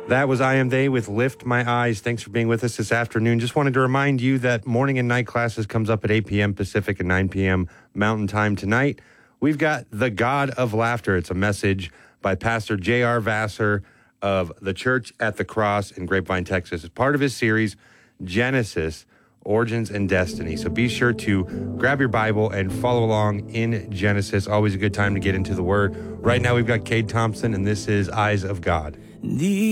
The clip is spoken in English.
That was I Am They with Lift My Eyes. Thanks for being with us this afternoon. Just wanted to remind you that morning and night classes comes up at 8 p.m. Pacific and 9 p.m. Mountain Time tonight. We've got The God of Laughter. It's a message by Pastor J.R. Vassar of the Church at the Cross in Grapevine, Texas. It's part of his series, Genesis, Origins and Destiny. So be sure to grab your Bible and follow along in Genesis. Always a good time to get into the Word. Right now we've got Cade Thompson, and this is Eyes of God.